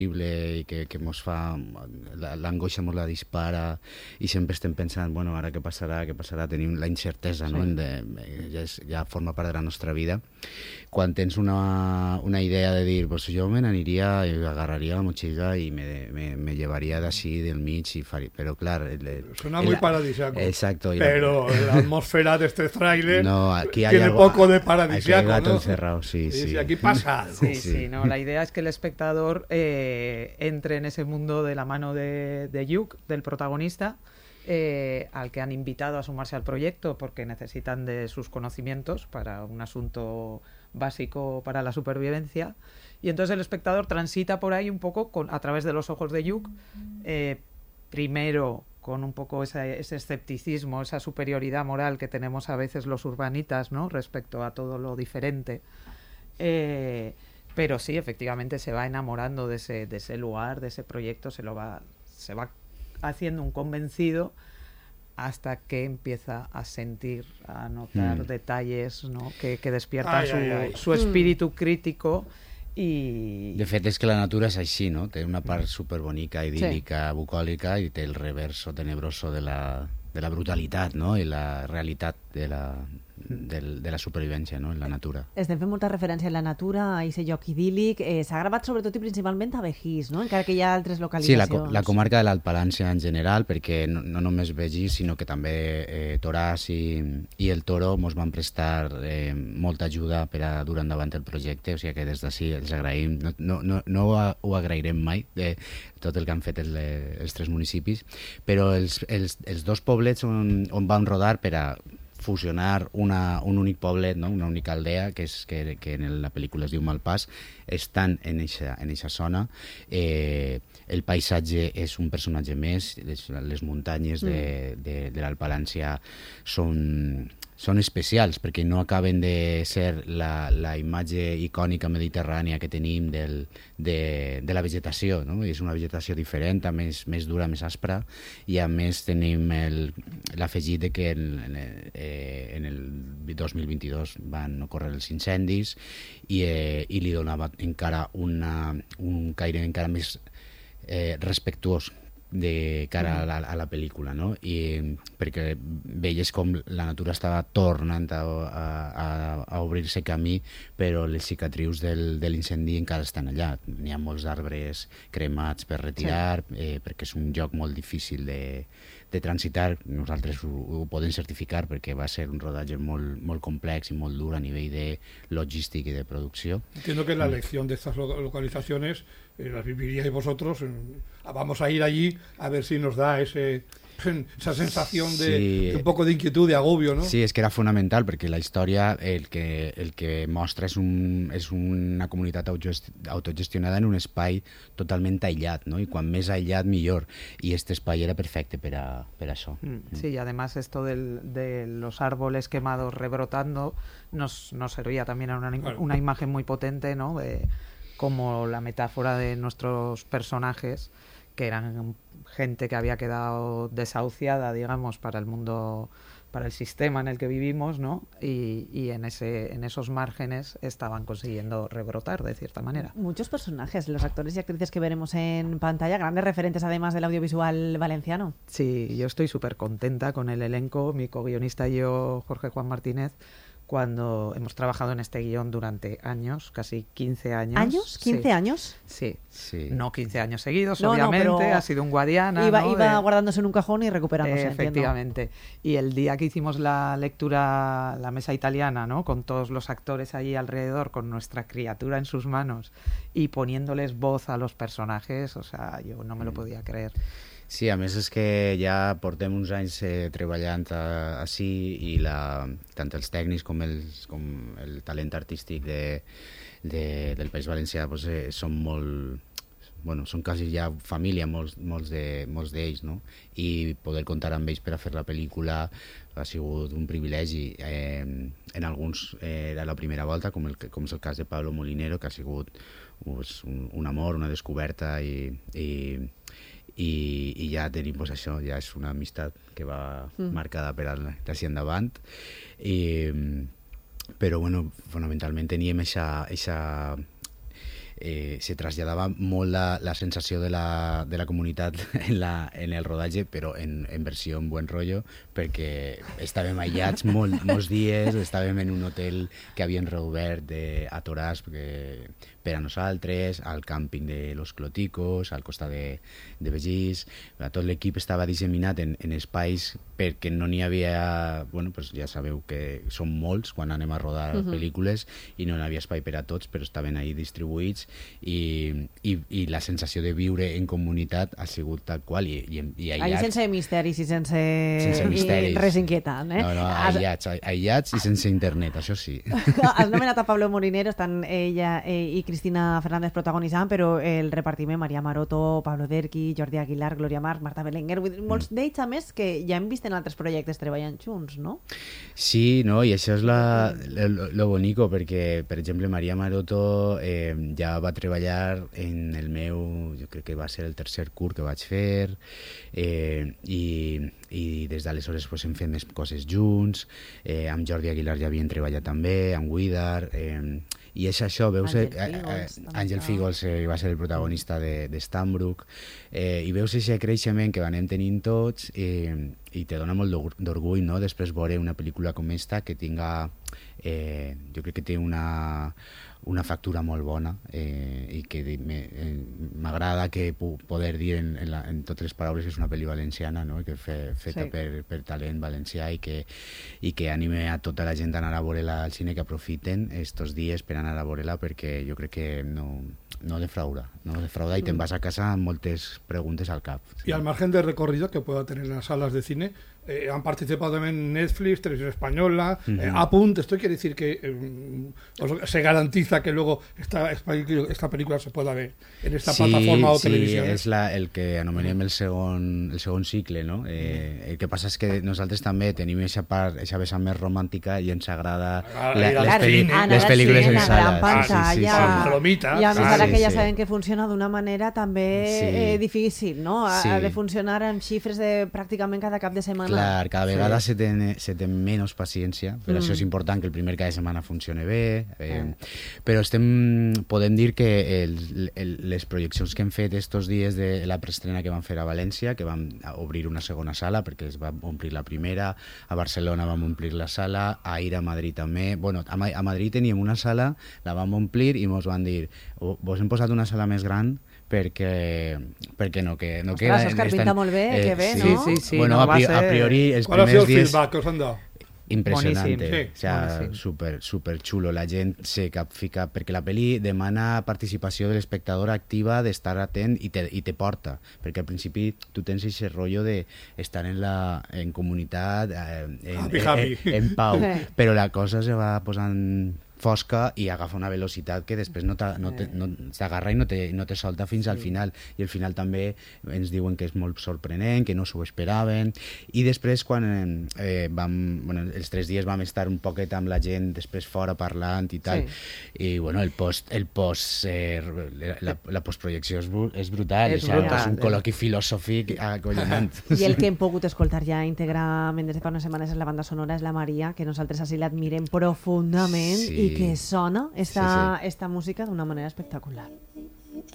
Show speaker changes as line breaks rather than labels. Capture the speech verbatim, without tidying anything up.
i que, que mos fa, l'angoixa mos la dispara i sempre estem pensant, bueno, ara què passarà, què passarà, tenim la incertesa, sí. No? De, ja, és, ja forma part de la nostra vida. Quan tens una, una idea de dir, pues jo me n'aniria, agarraria la motxilla i me, me, me llevaria d'ací del mig i faria, però clar... El, el,
Suena muy el, paradisíaco.
Exacto.
Pero la, la atmósfera de este tráiler
no, aquí hay
tiene
algo,
poco de paradisíaco,
aquí hay gato
¿no?
encerrado, sí, sí.
sí. Aquí pasa algo.
Sí, sí, no, la idea es que el espectador eh, entre en ese mundo de la mano de, de Hugh, del protagonista, eh, al que han invitado a sumarse al proyecto porque necesitan de sus conocimientos para un asunto básico para la supervivencia, y entonces el espectador transita por ahí un poco con, a través de los ojos de Hugh, eh, primero con un poco esa, ese escepticismo, esa superioridad moral que tenemos a veces los urbanitas, ¿no?, respecto a todo lo diferente, eh, pero sí, efectivamente se va enamorando de ese, de ese lugar, de ese proyecto, se lo va, se va haciendo un convencido hasta que empieza a sentir, a notar mm. detalles, ¿no?, que, que despiertan
ai,
su,
ai, ai.
su espíritu mm. crítico. I...
De fet, és que la natura és així, no? Té una part superbonica, idíl·lica, sí. bucòlica, i té el reverso tenebroso de la, de la brutalitat, no?, i la realitat de la, de, de la supervivència, no?, en la natura.
Estem fent molta referència a la natura, a aquest lloc idíl·lic. Eh, S'ha gravat sobretot i principalment a Begís, no?, encara que hi ha altres localitzacions.
Sí, la, la comarca de l'Alt Palància en general, perquè no, no només Begís, sinó que també eh, Toràs i, i el Toro mos van prestar eh, molta ajuda per a dur endavant el projecte, o sigui que des d'ací els agraïm. No, no, no, no ho, ho agrairem mai, de tot el que han fet el, els tres municipis, però els, els, els dos poblets on, on vam rodar per a fusionar una, un únic poblet, no?, una única aldea, que, és, que, que en la pel·lícula es diu Malpàs, estan en eixa, en eixa zona. Eh, el paisatge és un personatge més, les, les muntanyes de, de, de l'Alt Palància són, són especials, perquè no acaben de ser la, la imatge icònica mediterrània que tenim del, de, de la vegetació, no? És una vegetació diferent, més, més dura, més aspra, i a més tenim l'afegit de que en, en, eh, en el dos mil vint-i-dos van ocórrer els incendis i, eh, i li donava encara una, un caire encara més eh, respectuós de cara a la, a la pel·lícula, no? I perquè veies com la natura estava tornant a, a, a obrir-se camí, però les cicatrius del, de l'incendi encara estan allà. N'hi ha molts arbres cremats per retirar, sí. eh, perquè és un lloc molt difícil de, de transitar. Nosaltres ho, ho podem certificar perquè va ser un rodatge molt, molt complex i molt dur a nivell de logístic i de producció.
Entiendo que la elección de estas localizaciones eh, las viviríais vosotros. Eh, vamos a ir allí a ver si nos da ese, esa sensación de, sí. de un poco de inquietud, de agobio, ¿no?
Sí, és que era fonamental, perquè la història el que, el que mostra és, un, és una comunitat autogestionada en un espai totalment aïllat, ¿no? I quan més aïllat, millor. I este espai era perfecte per a, per a això.
Mm, sí, y además esto del, de los árboles quemados rebrotando nos, nos servía también a una, claro. una imagen muy potente, ¿no?, de como la metáfora de nuestros personajes, que eran gente que había quedado desahuciada, digamos, para el mundo, para el sistema en el que vivimos, ¿no? Y, y en ese, en esos márgenes estaban consiguiendo rebrotar, de cierta manera.
Muchos personajes, los actores y actrices que veremos en pantalla, grandes referentes además del audiovisual valenciano.
Sí, yo estoy súper contenta con el elenco, mi co-guionista y yo, Jorge Juan Martínez, cuando hemos trabajado en este guión durante años, casi quince años.
¿Años? ¿quince
sí.
años?
Sí.
sí.
No quince años seguidos,
no,
obviamente,
no,
ha sido un Guadiana.
Iba,
¿no?
iba
de...
guardándose en un cajón y recuperándose.
Eh, efectivamente.
Entiendo.
Y el día que hicimos la lectura, la mesa italiana, ¿no?, con todos los actores allí alrededor, con nuestra criatura en sus manos y poniéndoles voz a los personajes, o sea, yo no me lo podía creer.
Sí, a més és que ja portem uns anys eh, treballant així i la, tant els tècnics com, els, com el talent artístic de, de, del País Valencià pues, eh, són molt... Bueno, són quasi ja família, molts, molts de, molts d'ells, no? I poder comptar amb ells per a fer la pel·lícula ha sigut un privilegi. Eh, en alguns eh, era la primera volta, com, el, com és el cas de Pablo Molinero, que ha sigut pues, un, un amor, una descoberta i... i I, i ja tenim pues, això, ja és una amistat que va mm. marcada per d'ací endavant. I, però bueno, fonamentalment teníem eixa, eixa, eh, se traslladava molt la, la sensació de la, de la comunitat en, la, en el rodatge, però en, en versió en buen rotllo, perquè estàvem aïllats molt, molts dies, estàvem en un hotel que havien reobert de, a Toràs perquè, per a nosaltres, al càmping de Los Cloticos, al costat de, de Begís. Tot l'equip estava disseminat en, en espais perquè no n'hi havia... Bueno, pues ja sabeu que som molts quan anem a rodar uh-huh. pel·lícules i no n'hi havia espai per a tots, però estaven ahí distribuïts i, i, i la sensació de viure en comunitat ha sigut tal qual i, i, i aïllats.
Allí sense misteris i sense,
sense misteris.
I res inquietant, eh?
No, no, aïllats, aïllats i sense internet, això sí.
Has nomenat a Pablo Molinero, estan ella eh, i Cristina Fernández protagonitzant, però el repartiment, Maria Maroto, Pablo Derqui, Jordi Aguilar, Gloria Marc, Marta Belenguer, molts mm. d'ells, a més, que ja hem vist en altres projectes treballant junts, no?
Sí, no, i això és la, lo, lo bonico, perquè, per exemple, Maria Maroto eh, ja va treballar en el meu, jo crec que va ser el tercer curt que vaig fer, eh, i, i des d'aleshores pues, hem fet més coses junts, eh, amb Jordi Aguilar ja havien treballat també, amb Widar, eh, i és això, veus... Àngel Fígols eh, va ser el protagonista de, de Stambrook, eh, i veus aquest creixement que anem tenint tots eh, i te dona molt d'orgull, no?, després veure una pel·lícula com esta que tinga... Eh, jo crec que té una, una factura molt bona eh, i que m'agrada que puc poder dir en, en, la, en totes les paraules que és una pel·li valenciana, no?, que fe, feta sí. per, per talent valencià i que, i que anime a tota la gent a anar a veure-la al cine, que aprofiten estos dies per anar a veure-la, perquè jo crec que no, no defrauda, no defrauda i te'n vas a casa amb moltes preguntes al cap.
Sí. Y al margen de recorrido que pueda tener en las salas de cine, Eh, han participado también Netflix, Televisión Española, uh-huh. eh, Apunt. Esto quiere decir que eh, os, se garantiza que luego esta, esta película se pueda ver en esta sí, plataforma o
sí,
televisión.
Sí, és la, el que anomenem el segon, el segon cicle, no? Eh, el que passa és que nosaltres també tenim aquesta part, aquesta vessant més romàntica i ens agrada
ah,
la,
les,
peli,
ah,
les pel·lícules en sala.
Pantalla,
ah, sí, sí, sí.
I a més
ah,
ara
sí,
que ja
sí.
saben que funciona d'una manera també sí. eh, difícil, no? Ha, sí. ha de funcionar amb xifres de pràcticament cada cap de setmana.
Clar, cada vegada
sí.
se, ten, se té menys paciència, per mm. això és important que el primer cada setmana funcione bé, eh, mm. però estem, podem dir que el, el, les projeccions que hem fet estos dies de la preestrena que vam fer a València, que vam obrir una segona sala perquè es va omplir la primera, a Barcelona vam omplir la sala, a ir a Madrid també, bueno, a, a Madrid teníem una sala, la vam omplir i ens van dir, vos hem posat una sala més gran perquè, perquè no, que no
Ostres,
queda...
Òscar, pinta molt bé, eh, que bé,
sí,
no?
Sí, sí,
sí.
Bueno,
no,
a, pri
ser...
a priori, els
¿Cuál ha sido
primers
el
dies...
feedback que os han dado?
Impressionante,
Boníssim.
o sea, super, super xulo, la gent se capfica, perquè la pel·li demana participació de l'espectador activa, d'estar atent i te, i te porta, perquè al principi tu tens aquest rotllo d'estar en, la, en comunitat, eh, en,
happy, happy.
en, en pau, però la cosa se va posant fosca i agafa una velocitat que després no t'agarra no no i no te, no te solta fins al final, i al final també ens diuen que és molt sorprenent, que no s'ho esperaven, i després quan eh, vam, bueno, els tres dies vam estar un poquet amb la gent després fora parlant i tal, sí. i bueno, el post, el post eh, la, la postprojecció és, és brutal, és, brutal, és un col·loqui filosòfic acollonant.
I el que hem pogut escoltar ja íntegrament des de fa unes setmanes és la banda sonora, és la Maria, que nosaltres així l'admirem profundament, sí. i que sona esta, sí, sí. esta música d'una manera espectacular.